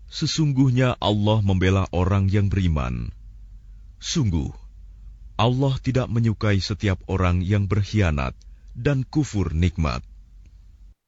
Sesungguhnya Allah membela orang yang beriman. Sungguh, Allah tidak menyukai setiap orang yang berkhianat dan kufur nikmat.